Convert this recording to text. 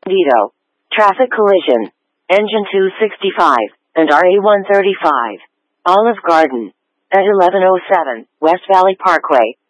Escondido. Traffic collision. Engine 265 and RE135. Olive Garden. At 1107 West Valley Parkway.